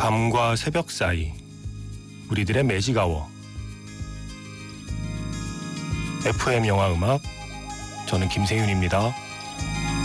밤과 새벽 사이 우리들의 매직아워. FM 영화 음악, 저는 김세윤입니다.